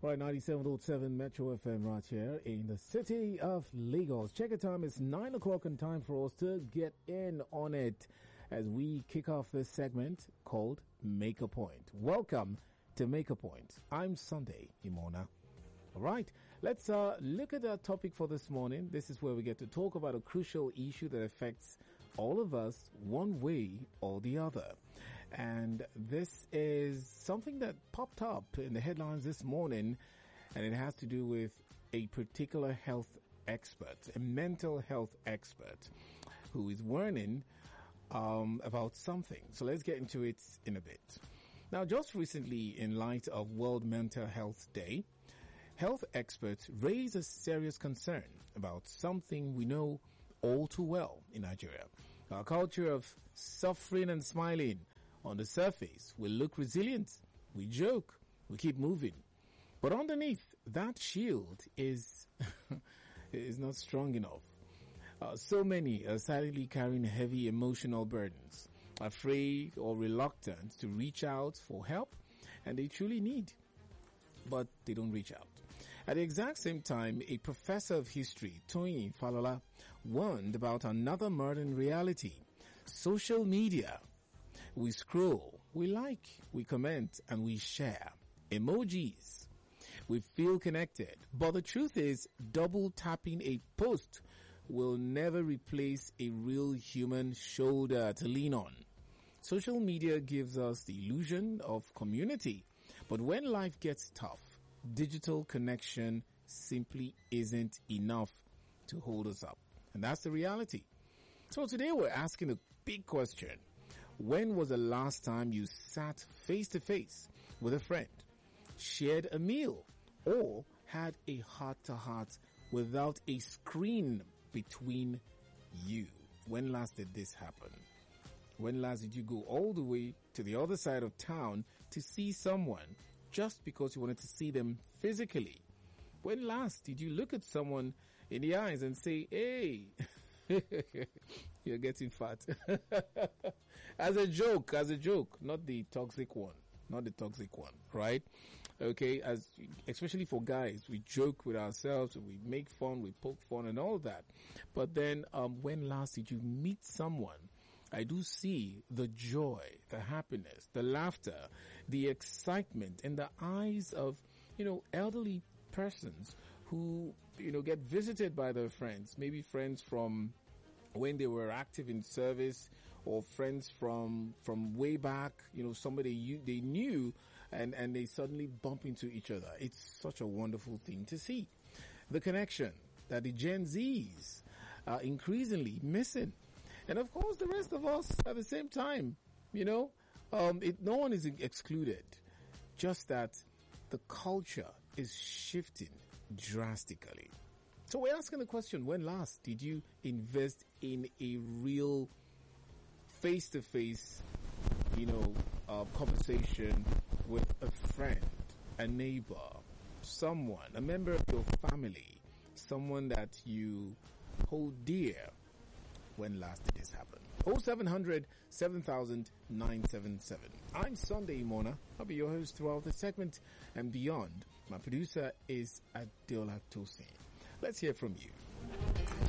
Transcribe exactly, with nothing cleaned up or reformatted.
Right, ninety-seven point seven Metro F M right here in the city of Lagos. Check it time. It's nine o'clock and time for us to get in on it as we kick off this segment called Make a Point. Welcome to Make a Point. I'm Sunday Imona. All right, let's uh, look at our topic for this morning. This is where we get to talk about a crucial issue that affects all of us one way or the other. And this is something that popped up in the headlines this morning, and it has to do with a particular health expert, a mental health expert who is warning um, about something. So let's get into it in a bit. Now, just recently, in light of World Mental Health Day, health experts raise a serious concern about something we know all too well in Nigeria. Our culture of suffering and smiling. On the surface, we look resilient, we joke, we keep moving. But underneath, that shield is is not strong enough. Uh, so many are silently carrying heavy emotional burdens, afraid or reluctant to reach out for help, and they truly need, but they don't reach out. At the exact same time, a professor of history, Toyin Falola, warned about another modern reality. Social media. We scroll, we like, we comment, and we share. Emojis. We feel connected. But the truth is, double tapping a post will never replace a real human shoulder to lean on. Social media gives us the illusion of community. But when life gets tough, digital connection simply isn't enough to hold us up. And that's the reality. So today we're asking a big question. When was the last time you sat face to face with a friend, shared a meal, or had a heart to heart without a screen between you? When last did this happen? When last did you go all the way to the other side of town to see someone just because you wanted to see them physically? When last did you look at someone in the eyes and say, hey, you're getting fat? As a joke, as a joke, not the toxic one, not the toxic one, right? Okay, as especially for guys, we joke with ourselves, we make fun, we poke fun and all that. But then, um, when last did you meet someone? I do see the joy, the happiness, the laughter, the excitement in the eyes of, you know, elderly persons who, you know, get visited by their friends, maybe friends from when they were active in service, or friends from from way back, you know, somebody you, they knew, and, and they suddenly bump into each other. It's such a wonderful thing to see. The connection that the Gen Zs are increasingly missing. And of course, the rest of us at the same time, you know, um, it, no one is excluded. Just that the culture is shifting drastically. So we're asking the question, when last did you invest in a real face-to-face, you know, uh, conversation with a friend, a neighbor, someone, a member of your family, someone that you hold dear? When last did this happen? oh seven hundred, seven thousand, nine seven seven. I'm Sunday Imona. I'll be your host throughout the segment and beyond. My producer is Adeola Tosin. Let's hear from you.